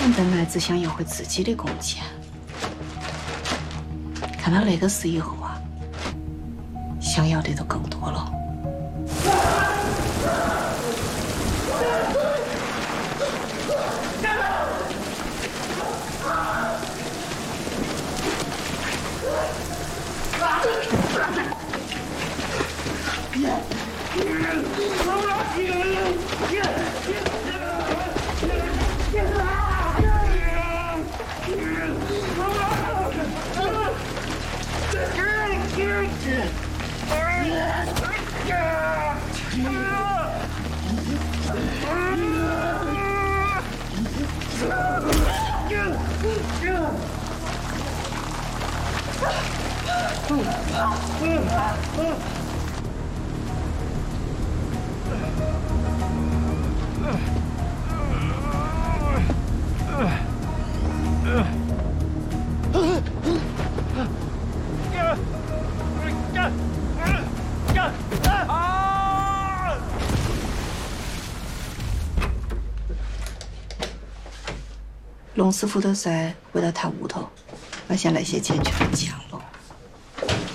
人本来只想要回自己的空间，看到那个事以后啊，想要的都更多了。龙师傅都在为了他屋头，把下那些钱全抢了。